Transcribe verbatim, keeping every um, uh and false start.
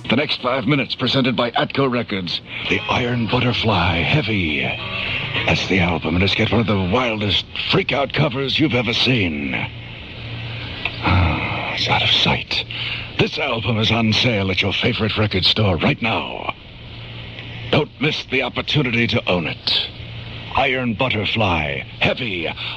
The next five minutes presented by Atco Records. The Iron Butterfly, Heavy. That's the album, and it's got one of the wildest freak-out covers you've ever seen. Ah, it's out of sight. This album is on sale at your favorite record store right now. Don't miss the opportunity to own it. Iron Butterfly, Heavy,